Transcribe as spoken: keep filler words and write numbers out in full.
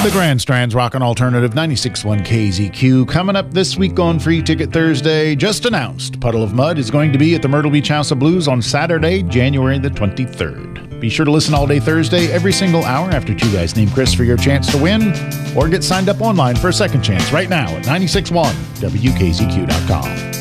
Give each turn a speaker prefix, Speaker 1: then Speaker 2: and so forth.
Speaker 1: The Grand Strand's Rockin' Alternative ninety-six point one K Z Q. Coming up this week on Free Ticket Thursday, just announced, Puddle of Mudd is going to be at the Myrtle Beach House of Blues on Saturday, January the twenty-third. Be sure to listen all day Thursday, every single hour after Two Guys Named Chris for your chance to win, or get signed up online for a second chance right now at nine six one W K Z Q dot com.